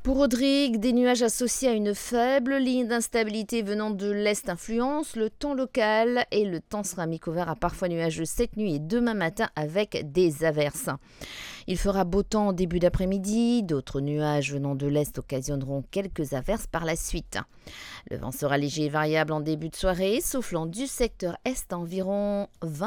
Pour Rodrigue, des nuages associés à une faible ligne d'instabilité venant de l'est influencent le temps local et le temps sera mi-couvert à parfois nuageux cette nuit et demain matin avec des averses. Il fera beau temps en début d'après-midi, d'autres nuages venant de l'est occasionneront quelques averses par la suite. Le vent sera léger et variable en début de soirée, soufflant du secteur est à environ 20